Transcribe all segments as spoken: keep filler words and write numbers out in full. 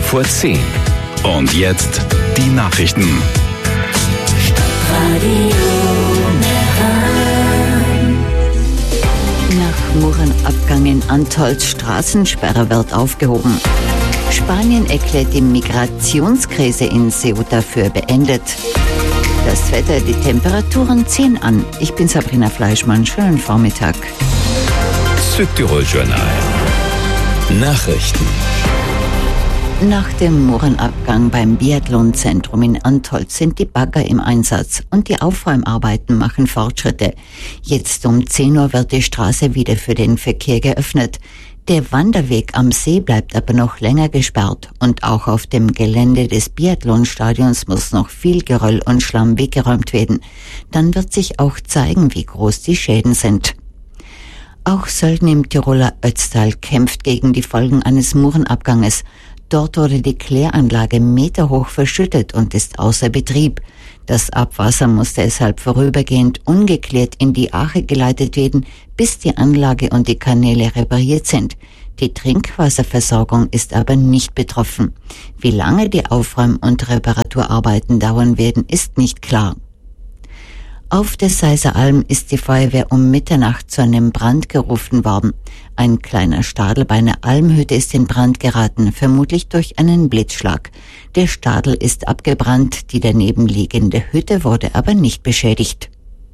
vor zehn. Und jetzt die Nachrichten. Nach Murrenabgang in Antholz, Straßensperre wird aufgehoben. Spanien erklärt die Migrationskrise in Ceuta für beendet. Das Wetter, die Temperaturen ziehen an. Ich bin Sabrina Fleischmann. Schönen Vormittag. Südtirol-Journal. Nachrichten. Nach dem Murrenabgang beim Biathlonzentrum in Antholz sind die Bagger im Einsatz und die Aufräumarbeiten machen Fortschritte. Jetzt um zehn Uhr wird die Straße wieder für den Verkehr geöffnet. Der Wanderweg am See bleibt aber noch länger gesperrt und auch auf dem Gelände des Biathlonstadions muss noch viel Geröll und Schlamm weggeräumt werden. Dann wird sich auch zeigen, wie groß die Schäden sind. Auch Sölden im Tiroler Ötztal kämpft gegen die Folgen eines Murrenabganges. Dort wurde die Kläranlage meterhoch verschüttet und ist außer Betrieb. Das Abwasser musste deshalb vorübergehend ungeklärt in die Ache geleitet werden, bis die Anlage und die Kanäle repariert sind. Die Trinkwasserversorgung ist aber nicht betroffen. Wie lange die Aufräum- und Reparaturarbeiten dauern werden, ist nicht klar. Auf der Seiser Alm ist die Feuerwehr um Mitternacht zu einem Brand gerufen worden. Ein kleiner Stadel bei einer Almhütte ist in Brand geraten, vermutlich durch einen Blitzschlag. Der Stadel ist abgebrannt, die daneben liegende Hütte wurde aber nicht beschädigt.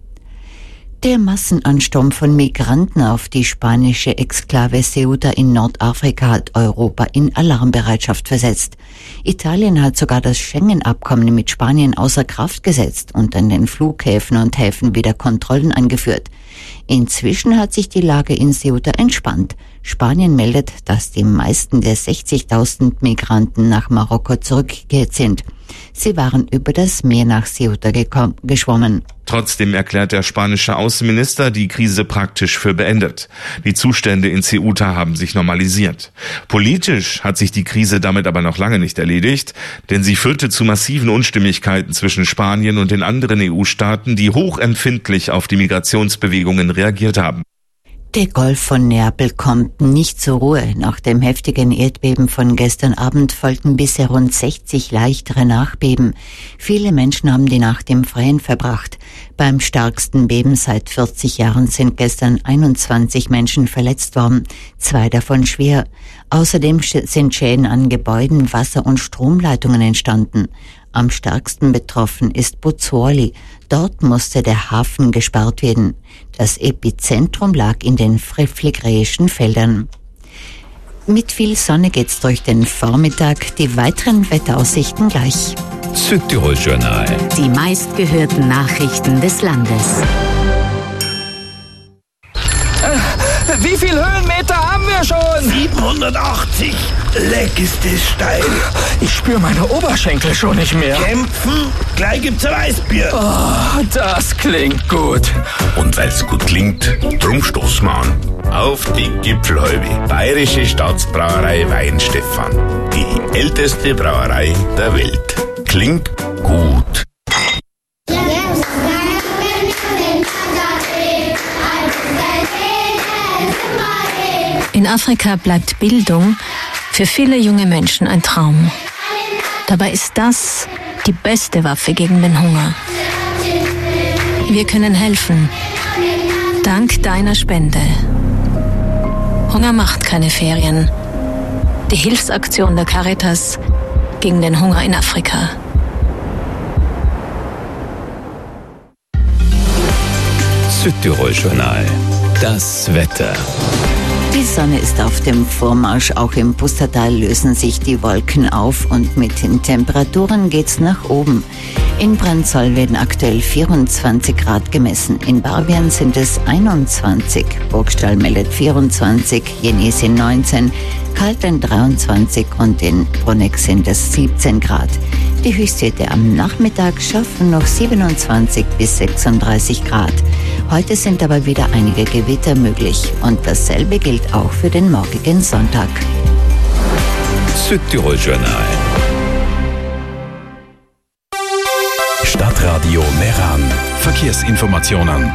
Der Massenansturm von Migranten auf die spanische Exklave Ceuta in Nordafrika hat Europa in Alarmbereitschaft versetzt. Italien hat sogar das Schengen-Abkommen mit Spanien außer Kraft gesetzt und an den Flughäfen und Häfen wieder Kontrollen eingeführt. Inzwischen hat sich die Lage in Ceuta entspannt. Spanien meldet, dass die meisten der sechzigtausend Migranten nach Marokko zurückgekehrt sind. Sie waren über das Meer nach Ceuta gekommen, geschwommen. Trotzdem erklärt der spanische Außenminister die Krise praktisch für beendet. Die Zustände in Ceuta haben sich normalisiert. Politisch hat sich die Krise damit aber noch lange nicht erledigt, denn sie führte zu massiven Unstimmigkeiten zwischen Spanien und den anderen E U-Staaten, die hochempfindlich auf die Migrationsbewegungen reagiert haben. Der Golf von Neapel kommt nicht zur Ruhe. Nach dem heftigen Erdbeben von gestern Abend folgten bisher rund sechzig leichtere Nachbeben. Viele Menschen haben die Nacht im Freien verbracht. Beim stärksten Beben seit vierzig Jahren sind gestern einundzwanzig Menschen verletzt worden, zwei davon schwer. Außerdem sind Schäden an Gebäuden, Wasser- und Stromleitungen entstanden. Am stärksten betroffen ist Pozzuoli. Dort musste der Hafen gesperrt werden. Das Epizentrum lag in den Flickräischen Feldern. Mit viel Sonne geht's durch den Vormittag. Die weiteren Wetteraussichten gleich. Südtirol-Journal. Die meistgehörten Nachrichten des Landes. Äh, wie viel Höhenmeter haben wir schon? siebenhundertachtzig. Leck, ist das steil. Ich spüre meine Oberschenkel schon nicht mehr. Kämpfen? Gleich gibt's ein Weißbier. Oh, das klingt gut. Und weil's gut klingt, drum stoßen wir an. Auf die Gipfelhalbe. Bayerische Staatsbrauerei Weihenstephan. Die älteste Brauerei der Welt. Klingt gut. In Afrika bleibt Bildung für viele junge Menschen ein Traum. Dabei ist das die beste Waffe gegen den Hunger. Wir können helfen. Dank deiner Spende. Hunger macht keine Ferien. Die Hilfsaktion der Caritas gegen den Hunger in Afrika. Südtirol-Journal. Das Wetter. Die Sonne ist auf dem Vormarsch. Auch im Pustertal lösen sich die Wolken auf und mit den Temperaturen geht's nach oben. In Brandsol werden aktuell vierundzwanzig Grad gemessen. In Barbian sind es einundzwanzig. Burgstall meldet vierundzwanzig, Jenesien neunzehn, Kaltern dreiundzwanzig und in Bruneck sind es siebzehn Grad. Die Höchstwerte am Nachmittag schaffen noch siebenundzwanzig bis sechsunddreißig Grad. Heute sind aber wieder einige Gewitter möglich und dasselbe gilt auch für den morgigen Sonntag. Südtirol-Journal. Stadtradio Meran. Verkehrsinformationen.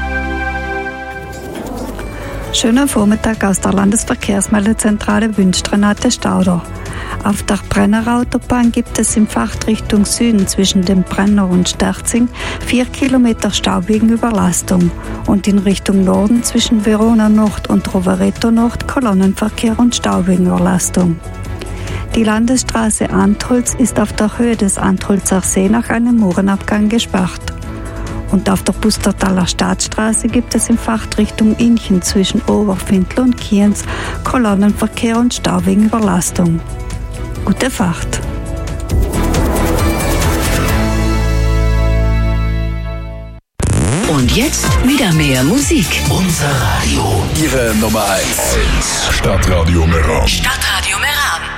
Schönen Vormittag aus der Landesverkehrsmeldezentrale Wünsch Renate Stauder. Auf der Brennerautobahn gibt es in Fahrtrichtung Süden zwischen dem Brenner und Sterzing vier Kilometer Stauwegenüberlastung und in Richtung Norden zwischen Verona Nord und Rovereto Nord Kolonnenverkehr und Stauwegenüberlastung. Die Landesstraße Antholz ist auf der Höhe des Antholzer See nach einem Murenabgang gesperrt. Und auf der Pustertaler Staatsstraße gibt es in Fahrtrichtung Inchen zwischen Oberfindl und Kienz Kolonnenverkehr und Stauwegenüberlastung. Gute Fahrt! Und jetzt wieder mehr Musik. Unser Radio. Ihre Nummer eins. Stadtradio Meran. Stadtradio Meran.